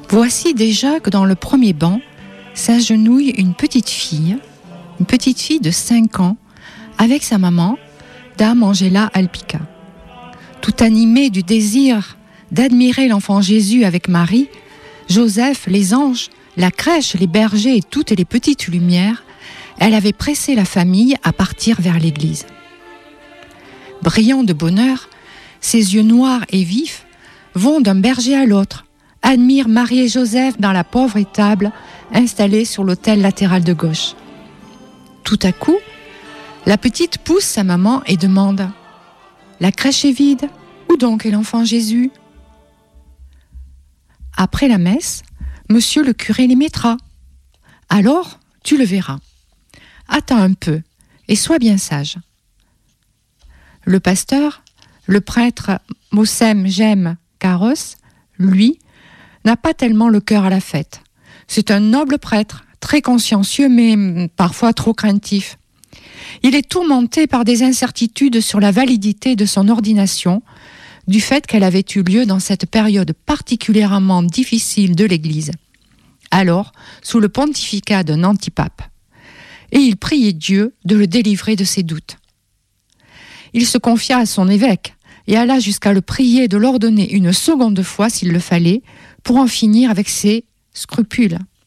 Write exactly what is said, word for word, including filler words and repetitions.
Voici déjà que dans le premier banc s'agenouille une petite fille, une petite fille de cinq ans, avec sa maman, Dame Angela Alpica. Tout animée du désir d'admirer l'enfant Jésus avec Marie, Joseph, les anges, la crèche, les bergers et toutes les petites lumières, elle avait pressé la famille à partir vers l'église. Brillant de bonheur, ses yeux noirs et vifs vont d'un berger à l'autre, admirent Marie et Joseph dans la pauvre étable installée sur l'autel latéral de gauche. Tout à coup, la petite pousse sa maman et demande « La crèche est vide, où donc est l'enfant Jésus ?» Après la messe, monsieur le curé les mettra. Alors, tu le verras. Attends un peu et sois bien sage. Le pasteur, le prêtre Mossem Jem Karos, lui, n'a pas tellement le cœur à la fête. C'est un noble prêtre, très consciencieux mais parfois trop craintif. Il est tourmenté par des incertitudes sur la validité de son ordination, du fait qu'elle avait eu lieu dans cette période particulièrement difficile de l'Église, alors sous le pontificat d'un antipape. Et il priait Dieu de le délivrer de ses doutes. Il se confia à son évêque et alla jusqu'à le prier de l'ordonner une seconde fois s'il le fallait, pour en finir avec ses scrupules.